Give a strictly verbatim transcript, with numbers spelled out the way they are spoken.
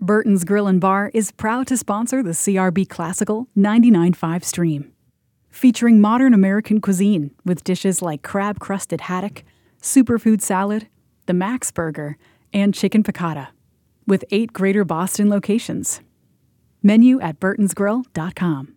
Burton's Grill and Bar is proud to sponsor the C R B Classical ninety-nine point five stream. Featuring modern American cuisine with dishes like crab-crusted haddock, superfood salad, the Max Burger, and chicken piccata, with eight Greater Boston locations. Menu at burtons grill dot com.